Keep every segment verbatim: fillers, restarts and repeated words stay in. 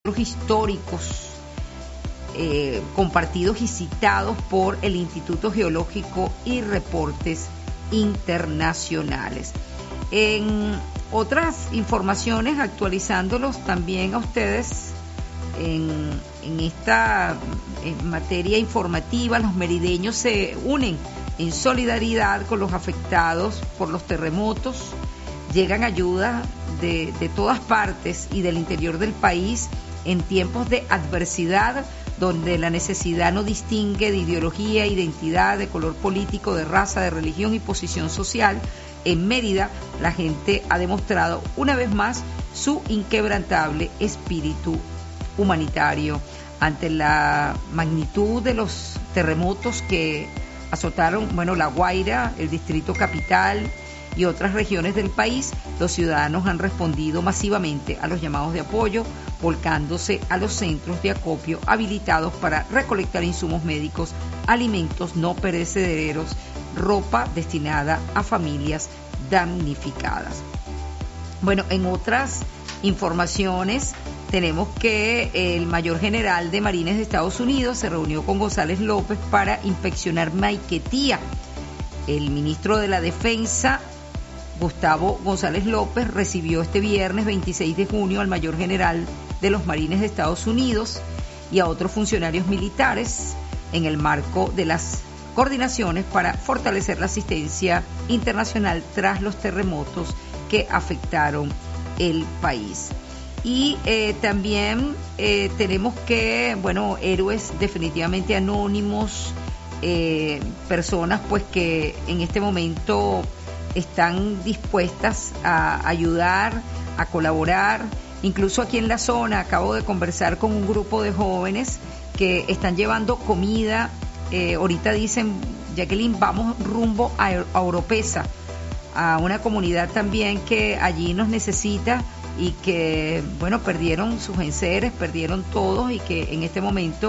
históricos eh, compartidos y citados por el Instituto Geológico y reportes internacionales. En otras informaciones, actualizándolos también a ustedes en, en esta en materia informativa, los merideños se unen en solidaridad con los afectados por los terremotos. Llegan ayuda de, de todas partes y del interior del país en tiempos de adversidad, donde la necesidad no distingue de ideología, identidad, de color político, de raza, de religión y posición social. En Mérida, la gente ha demostrado una vez más su inquebrantable espíritu humanitario ante la magnitud de los terremotos que azotaron, bueno, La Guaira, el Distrito Capital y otras regiones del país. Los ciudadanos han respondido masivamente a los llamados de apoyo, volcándose a los centros de acopio habilitados para recolectar insumos médicos, alimentos no perecederos, ropa destinada a familias damnificadas. Bueno, en otras informaciones tenemos que el mayor general de Marines de Estados Unidos se reunió con González López para inspeccionar Maiquetía. El ministro de la Defensa, Gustavo González López, recibió este viernes veintiséis de junio al mayor general de los Marines de Estados Unidos y a otros funcionarios militares en el marco de las coordinaciones para fortalecer la asistencia internacional tras los terremotos que afectaron el país. Y eh, también eh, tenemos que, bueno, héroes definitivamente anónimos, eh, personas pues que en este momento están dispuestas a ayudar, a colaborar. Incluso aquí en la zona acabo de conversar con un grupo de jóvenes que están llevando comida. Eh, ahorita dicen, Jacqueline, vamos rumbo a, a Oropesa, a una comunidad también que allí nos necesita y que, bueno, perdieron sus enseres, perdieron todos y que en este momento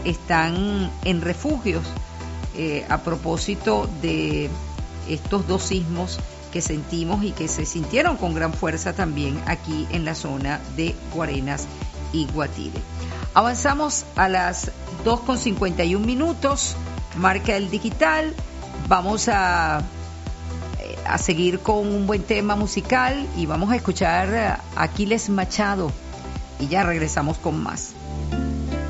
están en refugios eh, a propósito de estos dos sismos que sentimos y que se sintieron con gran fuerza también aquí en la zona de Guarenas y Guatire. Avanzamos a las dos con cincuenta y un minutos, marca el digital. Vamos a, a seguir con un buen tema musical y vamos a escuchar a Aquiles Machado y ya regresamos con más.